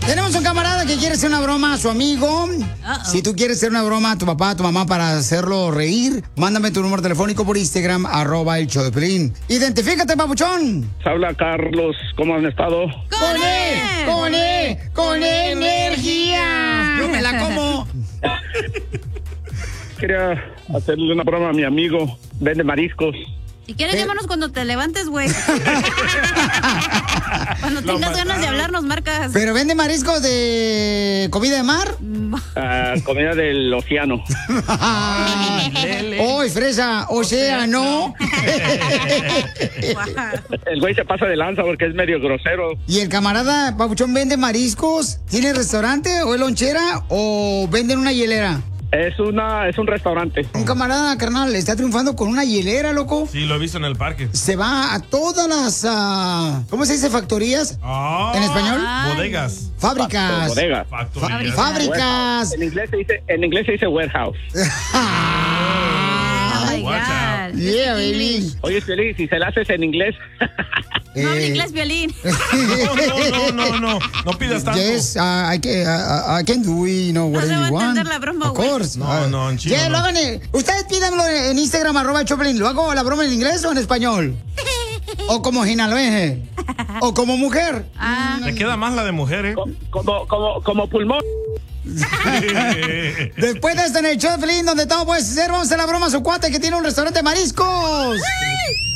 Tenemos un camarada que quiere hacer una broma a su amigo. Si tú quieres hacer una broma a tu papá, a tu mamá para hacerlo reír, mándame tu número telefónico por Instagram, @el show de Piolín. Identifícate, papuchón. Habla Carlos, ¿cómo han estado? ¡Con energía! Yo me la como. Quería hacerle una broma a mi amigo, vende mariscos. Si quieres, llámanos cuando te levantes, güey. Cuando tengas ganas de hablar, nos marcas. ¿Pero vende mariscos de comida de mar? Comida del océano. ¡Uy, fresa! ¡Océano! El güey se pasa de lanza porque es medio grosero. ¿Y el camarada papuchón vende mariscos? ¿Tiene restaurante o es lonchera o vende en una hielera? Es un restaurante. Un camarada, carnal, está triunfando con una hielera, loco. Sí, lo he visto en el parque. Se va a todas las, ¿cómo se dice? ¿Factorías? ¿En español? Bodegas. Fábricas. Bodegas. Fábricas. En inglés se dice warehouse. Oh my God. Yeah, baby. Oye, Piolín, si se la haces en inglés. No habla inglés, Piolín. No pidas tanto. Yes, I can do it, whatever you want. La broma, of course. No, en chino. Yeah, no. lo hagan ustedes pídanlo en Instagram, @Choplin. ¿Lo hago la broma en inglés o en español? ¿O como jinaloense? ¿O como mujer? Me queda más la de mujer, ¿eh? Como pulmón. Después de esto en el show de Piolín, donde todo puede ser, vamos a hacer la broma a su cuate que tiene un restaurante de mariscos.